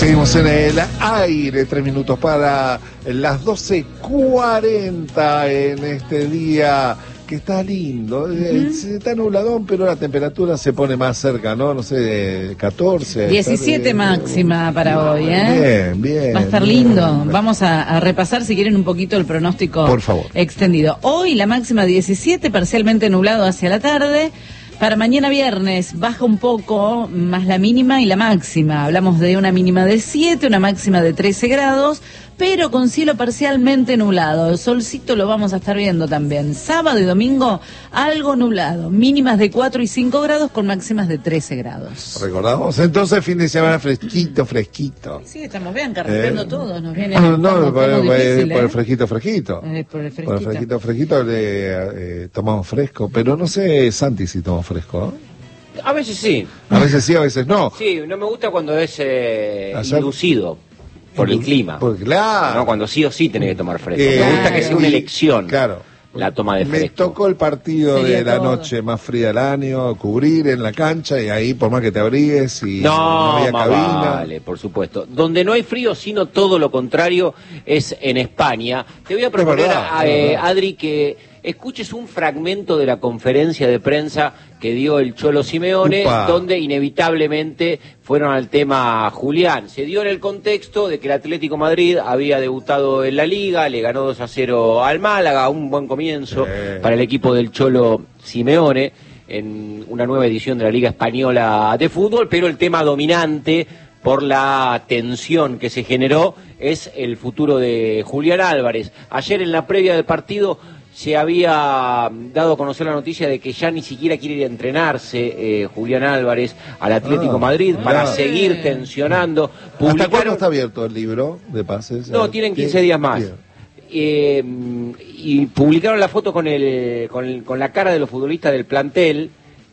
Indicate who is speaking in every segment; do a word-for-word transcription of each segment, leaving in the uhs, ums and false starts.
Speaker 1: Seguimos en el aire, tres minutos para las doce cuarenta en este día que está lindo. Uh-huh. Está nubladón, pero la temperatura se pone más cerca, ¿no? No sé, de catorce.
Speaker 2: diecisiete de... máxima para hoy,
Speaker 1: ¿eh? Bien, bien.
Speaker 2: Va a estar
Speaker 1: bien.
Speaker 2: lindo. Vamos a, a repasar, si quieren, un poquito el pronóstico
Speaker 1: Por favor.
Speaker 2: extendido. Hoy la máxima diecisiete, parcialmente nublado hacia la tarde. Para mañana viernes baja un poco más la mínima y la máxima. Hablamos de una mínima de siete, una máxima de trece grados, pero con cielo parcialmente nublado. El solcito lo vamos a estar viendo también. Sábado y domingo algo nublado. Mínimas de cuatro y cinco grados con máximas de trece grados.
Speaker 1: Recordamos entonces fin de semana fresquito, fresquito.
Speaker 2: Sí, estamos bien, carreteando eh, todos. Nos viene
Speaker 1: no, no,
Speaker 2: estamos,
Speaker 1: por,
Speaker 2: estamos
Speaker 1: por,
Speaker 2: difícil,
Speaker 1: por
Speaker 2: ¿eh?
Speaker 1: el fresquito, fresquito.
Speaker 2: Eh, por el fresquito.
Speaker 1: Por el fresquito, fresquito le, eh, tomamos fresco. Pero no sé, Santi, si tomamos fresco, ¿eh?
Speaker 3: A veces sí.
Speaker 1: A veces sí, a veces no.
Speaker 3: Sí, no me gusta cuando es eh, inducido por el clima.
Speaker 1: Porque, claro.
Speaker 3: ¿No? Cuando sí o sí tenés que tomar fresco.
Speaker 1: Eh,
Speaker 3: me gusta que sea una elección.
Speaker 1: Claro.
Speaker 3: La toma de fresco.
Speaker 1: Me tocó el partido
Speaker 2: Sería
Speaker 1: de la
Speaker 2: todo.
Speaker 1: noche más fría del año, cubrir en la cancha y ahí por más que te abrigues y
Speaker 3: no,
Speaker 1: no había
Speaker 3: más
Speaker 1: cabina.
Speaker 3: Vale, por supuesto. Donde no hay frío, sino todo lo contrario, es en España. Te voy a proponer,
Speaker 1: verdad,
Speaker 3: a, eh, Adri, que escuches un fragmento de la conferencia de prensa que dio el Cholo Simeone,
Speaker 1: Upa.
Speaker 3: donde inevitablemente fueron al tema Julián. Se dio en el contexto de que el Atlético Madrid había debutado en la Liga, le ganó dos a cero al Málaga, un buen comienzo
Speaker 1: sí.
Speaker 3: para el equipo del Cholo Simeone en una nueva edición de la Liga Española de Fútbol, pero el tema dominante por la tensión que se generó es el futuro de Julián Álvarez. Ayer en la previa del partido se había dado a conocer la noticia de que ya ni siquiera quiere ir a entrenarse eh, Julián Álvarez al Atlético
Speaker 1: ah,
Speaker 3: Madrid para
Speaker 1: ah.
Speaker 3: seguir tensionando.
Speaker 1: Publicaron... ¿Hasta cuándo está abierto el libro de pases?
Speaker 3: No, tienen quince días más. Eh, y publicaron la foto con, el, con, el, con la cara de los futbolistas del plantel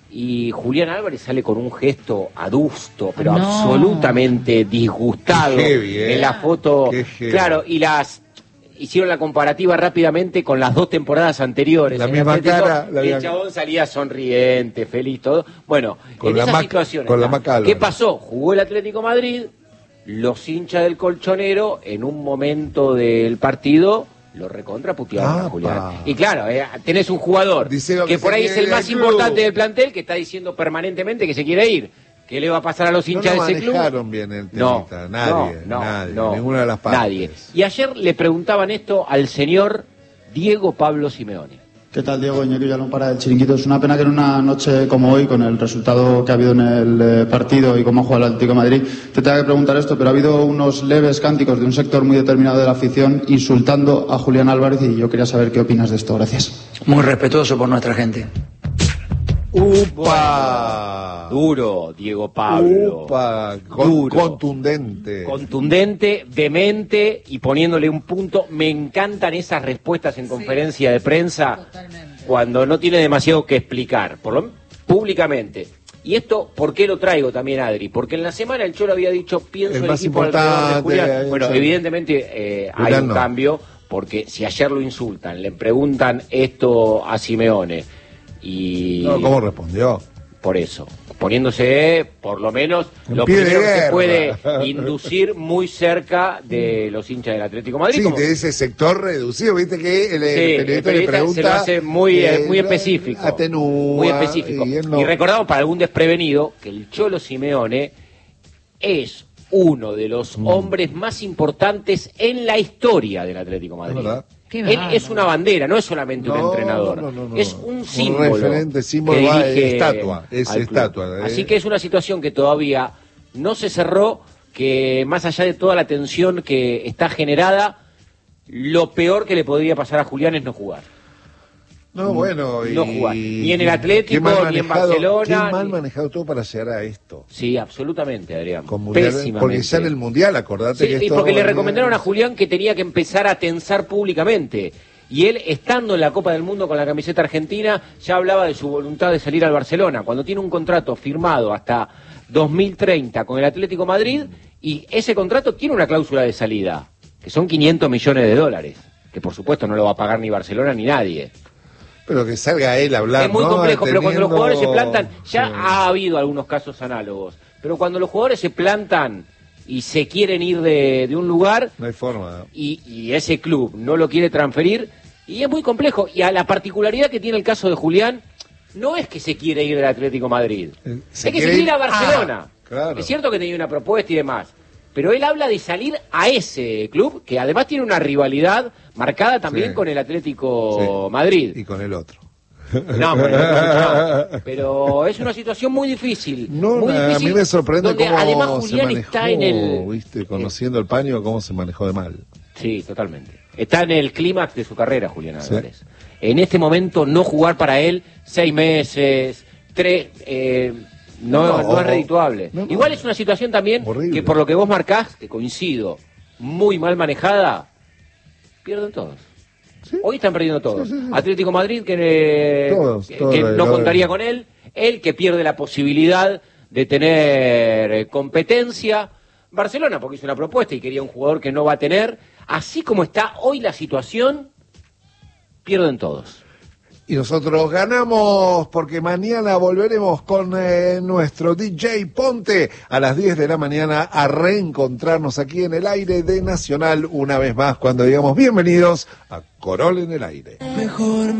Speaker 3: y Julián Álvarez sale con un gesto adusto, pero no. absolutamente disgustado en la foto. Claro, y las... hicieron la comparativa rápidamente con las dos temporadas anteriores.
Speaker 1: La misma
Speaker 3: Atlético,
Speaker 1: cara. La
Speaker 3: y el chabón salía sonriente, feliz, todo. Bueno,
Speaker 1: con
Speaker 3: en
Speaker 1: la
Speaker 3: esas
Speaker 1: mac,
Speaker 3: situaciones,
Speaker 1: con la Macalva.
Speaker 3: ¿qué pasó? Jugó el Atlético Madrid, los hinchas del Colchonero, en un momento del partido, lo recontraputearon a Julián. Y claro, eh, tenés un jugador que, que por ahí es el más importante del plantel, que está diciendo permanentemente que se quiere ir. ¿Qué le va a pasar a los hinchas
Speaker 1: no
Speaker 3: de ese club?
Speaker 1: No manejaron bien el temita,
Speaker 3: no,
Speaker 1: nadie,
Speaker 3: no,
Speaker 1: nadie,
Speaker 3: no,
Speaker 1: ninguna de las partes.
Speaker 3: Nadie. Y ayer le preguntaban esto al señor Diego Pablo Simeone.
Speaker 4: ¿Qué tal, Diego? Iñaki Villalón para el Chiringuito. Es una pena que en una noche como hoy, con el resultado que ha habido en el eh, partido y cómo ha jugado el Atlético de Madrid, te tenga que preguntar esto, pero ha habido unos leves cánticos de un sector muy determinado de la afición insultando a Julián Álvarez y yo quería saber qué opinas de esto. Gracias.
Speaker 5: Muy respetuoso por nuestra gente.
Speaker 1: ¡Upa!
Speaker 3: Duro, Diego Pablo.
Speaker 1: ¡Upa! Con,
Speaker 3: Duro.
Speaker 1: Contundente.
Speaker 3: Contundente, demente y poniéndole un punto. Me encantan esas respuestas en conferencia sí, de prensa totalmente. Cuando no tiene demasiado que explicar, por lo públicamente. Y esto, ¿por qué lo traigo también, Adri? Porque en la semana el Cholo había dicho, pienso el, el equipo alrededor de Julián. Bueno, sí. evidentemente eh, hay un no. cambio, porque si ayer lo insultan, le preguntan esto a Simeone, y
Speaker 1: no, ¿cómo respondió?
Speaker 3: Por eso, poniéndose por lo menos lo primero que se puede inducir muy cerca de los hinchas del Atlético de Madrid.
Speaker 1: Sí,
Speaker 3: como...
Speaker 1: de ese sector reducido, viste que el,
Speaker 3: sí,
Speaker 1: el periodista,
Speaker 3: el periodista
Speaker 1: le pregunta,
Speaker 3: se lo hace muy, eh, muy específico.
Speaker 1: Atenúa,
Speaker 3: muy específico. Y, no... y recordamos para algún desprevenido que el Cholo Simeone es uno de los mm. hombres más importantes en la historia del Atlético de Madrid. Él es una bandera, no es solamente no, un entrenador, no, no, no, es un símbolo.
Speaker 1: Un referente, símbolo,
Speaker 3: que
Speaker 1: va,
Speaker 3: dirige
Speaker 1: estatua, es estatua. Eh.
Speaker 3: Así que es una situación que todavía no se cerró, que más allá de toda la tensión que está generada, lo peor que le podría pasar a Julián es no jugar.
Speaker 1: No, bueno, y...
Speaker 3: no jugar. Ni en el Atlético, ni en Barcelona.
Speaker 1: Qué mal
Speaker 3: ni...
Speaker 1: manejado todo para llegar a esto.
Speaker 3: Sí, absolutamente, Adrián.
Speaker 1: Mundial, porque ya en el Mundial, acordate
Speaker 3: sí,
Speaker 1: que
Speaker 3: esto...
Speaker 1: esto...
Speaker 3: Y porque le recomendaron a Julián que tenía que empezar a tensar públicamente. Y él, estando en la Copa del Mundo con la camiseta argentina, ya hablaba de su voluntad de salir al Barcelona. Cuando tiene un contrato firmado hasta dos mil treinta con el Atlético Madrid, y ese contrato tiene una cláusula de salida, que son quinientos millones de dólares, que por supuesto no lo va a pagar ni Barcelona ni nadie.
Speaker 1: Pero que salga él a hablar,
Speaker 3: es muy
Speaker 1: ¿no?
Speaker 3: complejo,
Speaker 1: Teniendo...
Speaker 3: pero cuando los jugadores se plantan, ya
Speaker 1: sí.
Speaker 3: ha habido algunos casos análogos, pero cuando los jugadores se plantan y se quieren ir de, de un lugar.
Speaker 1: No hay forma.
Speaker 3: Y, y ese club no lo quiere transferir y es muy complejo. Y a la particularidad que tiene el caso de Julián, no es que se quiere ir del Atlético Madrid,
Speaker 1: Eh,
Speaker 3: es
Speaker 1: se
Speaker 3: que se
Speaker 1: quiere
Speaker 3: quiere ir a
Speaker 1: ir-
Speaker 3: Barcelona.
Speaker 1: Ah, claro.
Speaker 3: Es cierto que tenía una propuesta y demás, pero él habla de salir a ese club, que además tiene una rivalidad marcada también
Speaker 1: Sí.
Speaker 3: con el Atlético
Speaker 1: Sí.
Speaker 3: Madrid.
Speaker 1: Y con el otro.
Speaker 3: No, pero, no, pero es una situación muy difícil.
Speaker 1: No,
Speaker 3: muy
Speaker 1: a
Speaker 3: difícil,
Speaker 1: mí me sorprende
Speaker 3: donde
Speaker 1: cómo
Speaker 3: además
Speaker 1: se
Speaker 3: Julián
Speaker 1: manejó,
Speaker 3: está en el...
Speaker 1: viste, conociendo el paño, cómo se manejó de mal.
Speaker 3: Sí, totalmente. Está en el clímax de su carrera, Julián
Speaker 1: Sí.
Speaker 3: Álvarez. En este momento no jugar para él seis meses, tres, eh, no,
Speaker 1: No,
Speaker 3: no es redituable.
Speaker 1: no, no.
Speaker 3: Igual es una situación también
Speaker 1: Horrible.
Speaker 3: que por lo que vos marcás, que coincido, muy mal manejada, pierden todos.
Speaker 1: ¿Sí?
Speaker 3: Hoy están perdiendo todos.
Speaker 1: Sí, sí, sí.
Speaker 3: Atlético Madrid, que, eh,
Speaker 1: Todos,
Speaker 3: que-
Speaker 1: todos,
Speaker 3: que
Speaker 1: lo-
Speaker 3: no
Speaker 1: lo-
Speaker 3: contaría con él. Él que pierde la posibilidad de tener eh, competencia. Barcelona, porque hizo una propuesta y quería un jugador que no va a tener. Así como está hoy la situación, pierden todos.
Speaker 1: Y nosotros ganamos porque mañana volveremos con eh, nuestro D J Ponte a las diez de la mañana a reencontrarnos aquí en el aire de Nacional una vez más cuando digamos bienvenidos a Corol en el aire.
Speaker 6: Mejor